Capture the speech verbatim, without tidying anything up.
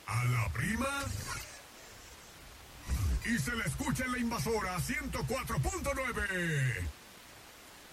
a la prima. Y se le escucha en la invasora ciento cuatro punto nueve.